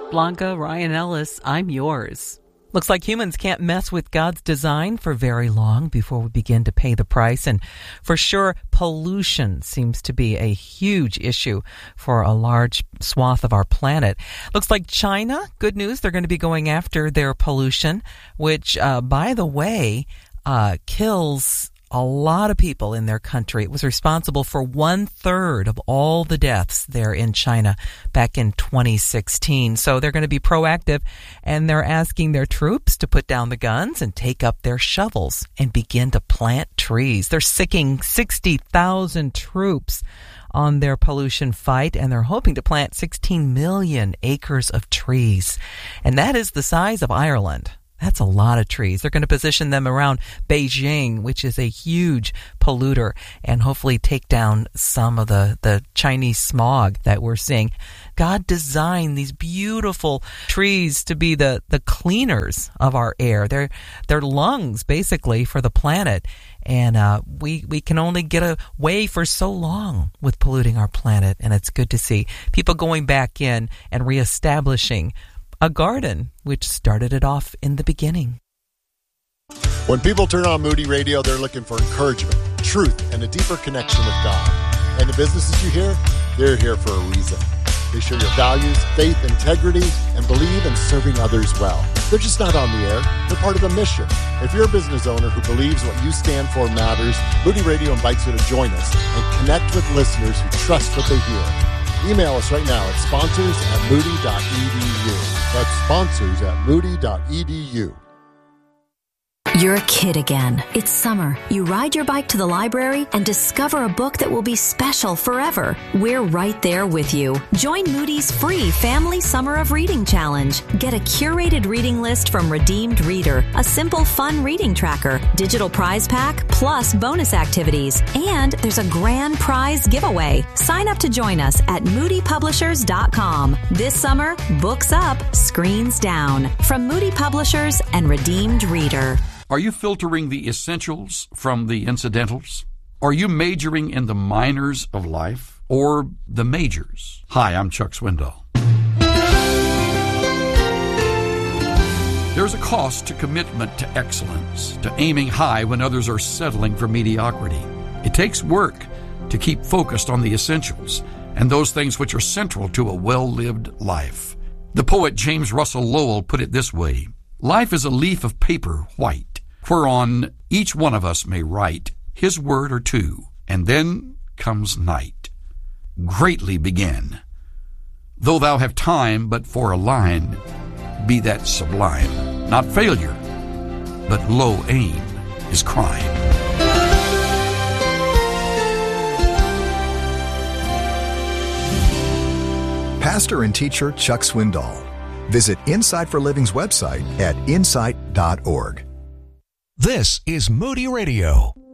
Blanca, Ryan Ellis, I'm yours. Looks like humans can't mess with God's design for very long before we begin to pay the price. And for sure, pollution seems to be a huge issue for a large swath of our planet. Looks like China, good news, they're going to be going after their pollution, which, by the way, kills a lot of people in their country. It was responsible for 1/3 of all the deaths there in China back in 2016. So they're going to be proactive, and they're asking their troops to put down the guns and take up their shovels and begin to plant trees. They're sicking 60,000 troops on their pollution fight, and they're hoping to plant 16 million acres of trees. And that is the size of Ireland. That's a lot of trees. They're going to position them around Beijing, which is a huge polluter, and hopefully take down some of the Chinese smog that we're seeing. God designed these beautiful trees to be the cleaners of our air. They're lungs, basically, for the planet. And we can only get away for so long with polluting our planet, and it's good to see people going back in and reestablishing a garden, which started it off in the beginning. When people turn on Moody Radio, they're looking for encouragement, truth, and a deeper connection with God. And the businesses you hear, they're here for a reason. They share your values, faith, integrity, and believe in serving others well. They're just not on the air. They're part of a mission. If you're a business owner who believes what you stand for matters, Moody Radio invites you to join us and connect with listeners who trust what they hear. Email us right now at sponsors@moody.edu. That's sponsors@moody.edu. You're a kid again. It's summer. You ride your bike to the library and discover a book that will be special forever. We're right there with you. Join Moody's free Family Summer of Reading Challenge. Get a curated reading list from Redeemed Reader, a simple, fun reading tracker, digital prize pack, plus bonus activities. And there's a grand prize giveaway. Sign up to join us at moodypublishers.com. This summer, books up, screens down. From Moody Publishers and Redeemed Reader. Are you filtering the essentials from the incidentals? Are you majoring in the minors of life or the majors? Hi, I'm Chuck Swindoll. There's a cost to commitment to excellence, to aiming high when others are settling for mediocrity. It takes work to keep focused on the essentials and those things which are central to a well-lived life. The poet James Russell Lowell put it this way: life is a leaf of paper white, whereon each one of us may write his word or two, and then comes night. Greatly begin. Though thou have time but for a line, be that sublime. Not failure, but low aim is crime. Pastor and teacher Chuck Swindoll. Visit Insight for Living's website at insight.org. This is Moody Radio.